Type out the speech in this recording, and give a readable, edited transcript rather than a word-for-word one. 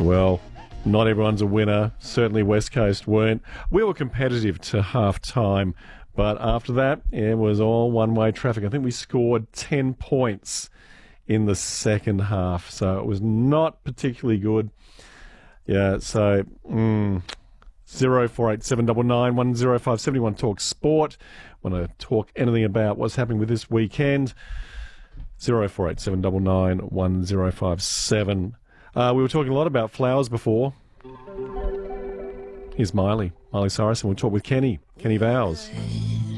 Well, not everyone's a winner. Certainly West Coast weren't. We were competitive to half-time, but after that, it was all one-way traffic. I think we scored 10 points in the second half, so it was not particularly good. Yeah, so 048799 10570. Want to talk sport? Want to talk anything about what's happening with this weekend? 048799 1057. We were talking a lot about flowers before. Here's Miley Cyrus, and we'll talk with Kenny Vowles.